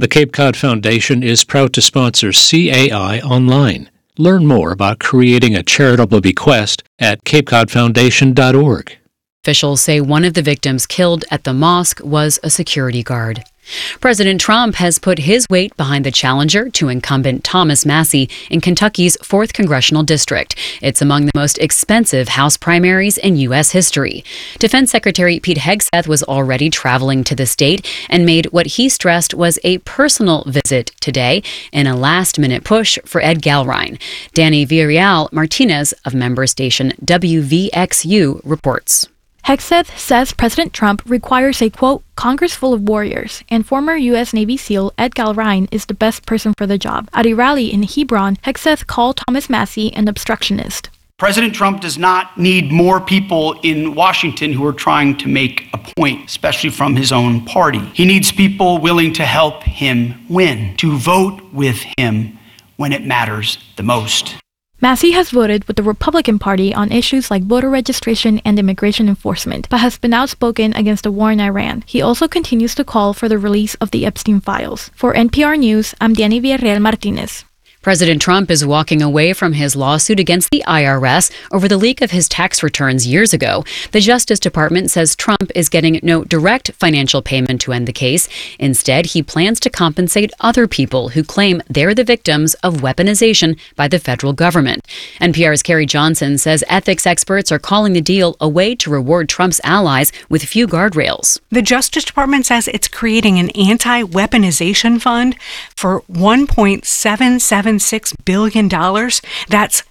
The Cape Cod Foundation is proud to sponsor CAI Online. Learn more about creating a charitable bequest at capecodfoundation.org. Officials say one of the victims killed at the mosque was a security guard. President Trump has put his weight behind the challenger to incumbent Thomas Massie in Kentucky's 4th Congressional District. It's among the most expensive House primaries in U.S. history. Defense Secretary Pete Hegseth was already traveling to the state and made what he stressed was a personal visit today in a last-minute push for Ed Galrine. Danny Villarreal Martinez of member station WVXU reports. Hegseth says President Trump requires a, quote, Congress full of warriors, and former U.S. Navy SEAL Ed Galrine is the best person for the job. At a rally in Hebron, Hegseth called Thomas Massie an obstructionist. President Trump does not need more people in Washington who are trying to make a point, especially from his own party. He needs people willing to help him win, to vote with him when it matters the most. Massie has voted with the Republican Party on issues like voter registration and immigration enforcement, but has been outspoken against the war in Iran. He also continues to call for the release of the Epstein files. For NPR News, I'm Danny Villarreal Martinez. President Trump is walking away from his lawsuit against the IRS over the leak of his tax returns years ago. The Justice Department says Trump is getting no direct financial payment to end the case. Instead, he plans to compensate other people who claim they're the victims of weaponization by the federal government. NPR's Carrie Johnson says ethics experts are calling the deal a way to reward Trump's allies with few guardrails. The Justice Department says it's creating an anti-weaponization fund for $1.776 billion. That's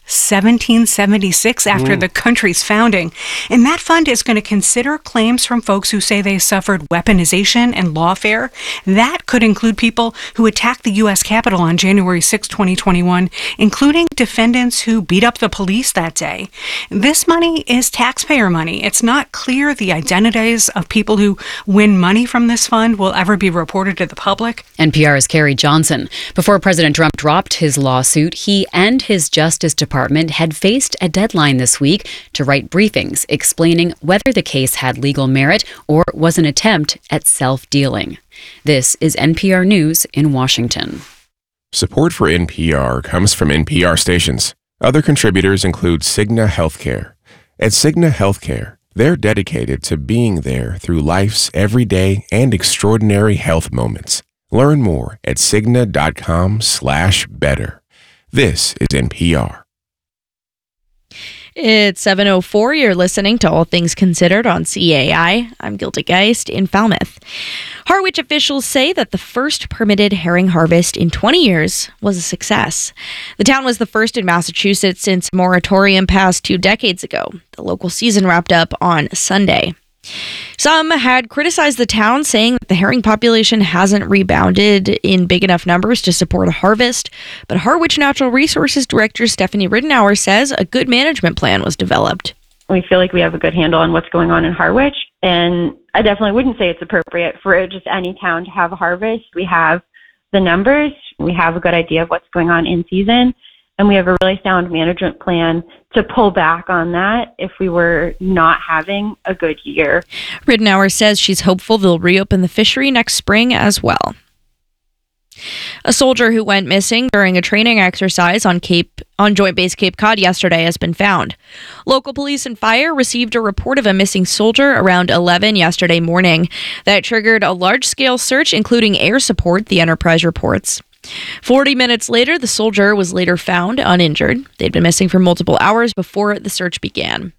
1776 after the country's founding. And that fund is going to consider claims from folks who say they suffered weaponization and lawfare. That could include people who attacked the U.S. Capitol on January 6, 2021, including defendants who beat up the police that day. This money is taxpayer money. It's not clear the identities of people who win money from this fund will ever be reported to the public. NPR's Carrie Johnson. Before President Trump dropped his lawsuit, he and his Justice Department had faced a deadline this week to write briefings explaining whether the case had legal merit or was an attempt at self-dealing. This is NPR News in Washington. Support for NPR comes from NPR stations. Other contributors include Cigna Healthcare. At Cigna Healthcare, they're dedicated to being there through life's everyday and extraordinary health moments. Learn more at Cigna.com/better. This is NPR. It's 7:04. You're listening to All Things Considered on CAI. I'm Gilda Geist in Falmouth. Harwich officials say that the first permitted herring harvest in 20 years was a success. The town was the first in Massachusetts since a moratorium passed 2 decades ago. The local season wrapped up on Sunday. Some had criticized the town, saying that the herring population hasn't rebounded in big enough numbers to support a harvest. But Harwich Natural Resources Director Stephanie Ridenour says a good management plan was developed. We feel like we have a good handle on what's going on in Harwich, and I definitely wouldn't say it's appropriate for just any town to have a harvest. We have the numbers, we have a good idea of what's going on in season, and we have a really sound management plan to pull back on that if we were not having a good year. Ridenour says she's hopeful they'll reopen the fishery next spring as well. A soldier who went missing during a training exercise on Joint Base Cape Cod yesterday has been found. Local police and fire received a report of a missing soldier around 11 yesterday morning. That triggered a large-scale search, including air support, the Enterprise reports. 40 minutes later, the soldier was later found uninjured. They'd been missing for multiple hours before the search began.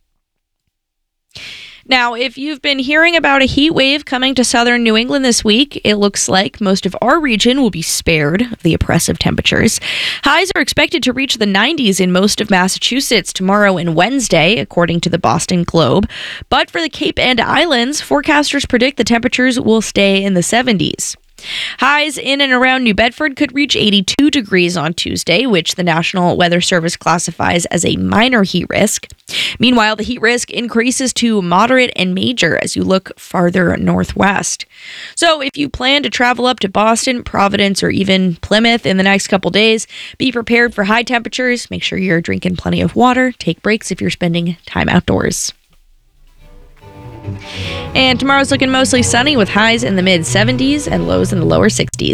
Now, if you've been hearing about a heat wave coming to southern New England this week, it looks like most of our region will be spared of the oppressive temperatures. Highs are expected to reach the 90s in most of Massachusetts tomorrow and Wednesday, according to the Boston Globe. But for the Cape and Islands, forecasters predict the temperatures will stay in the 70s. Highs in and around New Bedford could reach 82 degrees on Tuesday, which the National Weather Service classifies as a minor heat risk. Meanwhile, the heat risk increases to moderate and major as you look farther northwest. So if you plan to travel up to Boston, Providence, or even Plymouth in the next couple days, be prepared for high temperatures. Make sure you're drinking plenty of water. Take breaks if you're spending time outdoors. And tomorrow's looking mostly sunny with highs in the mid-70s and lows in the lower 60s.